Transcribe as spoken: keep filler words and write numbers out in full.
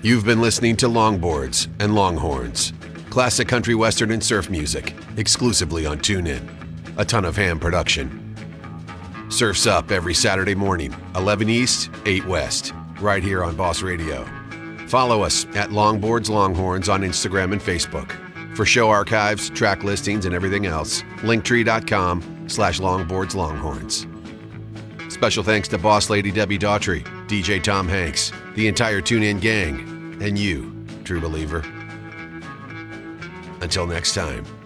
You've been listening to Longboards and Longhorns, classic country western and surf music, exclusively on TuneIn, a Ton of Ham production. Surf's Up every Saturday morning, eleven East, eight West, right here on Boss Radio. Follow us at Longboards Longhorns on Instagram and Facebook. For show archives, track listings, and everything else, linktree.com slash longboards longhorns. Special thanks to Boss Lady Debbie Daughtry, D J Tom Hanks, the entire TuneIn gang, and you, true believer. Until next time.